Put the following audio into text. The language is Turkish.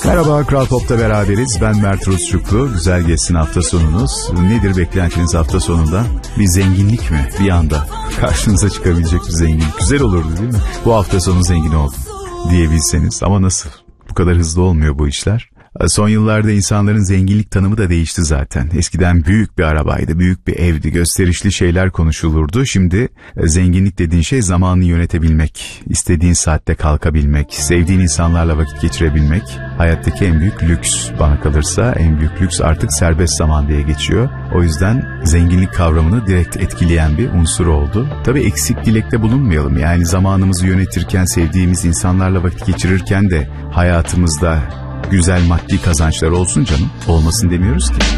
Merhaba, Kral Pop'ta beraberiz. Ben Mert Rusçuklu. Güzel geçsin hafta sonunuz. Nedir beklentiniz hafta sonunda? Bir zenginlik mi? Bir anda karşınıza çıkabilecek bir zenginlik. Güzel olurdu değil mi? Bu hafta sonu zengin oldum diyebilseniz. Ama nasıl? Bu kadar hızlı olmuyor bu işler. Son yıllarda insanların zenginlik tanımı da değişti zaten. Eskiden büyük bir arabaydı, büyük bir evdi, gösterişli şeyler konuşulurdu. Şimdi zenginlik dediğin şey zamanını yönetebilmek, istediğin saatte kalkabilmek, sevdiğin insanlarla vakit geçirebilmek. Hayattaki en büyük lüks, bana kalırsa en büyük lüks artık serbest zaman diye geçiyor. O yüzden zenginlik kavramını direkt etkileyen bir unsur oldu. Tabii eksik dilekte bulunmayalım. Yani zamanımızı yönetirken, sevdiğimiz insanlarla vakit geçirirken de hayatımızda güzel maddi kazançlar olsun canım. Olmasın demiyoruz ki.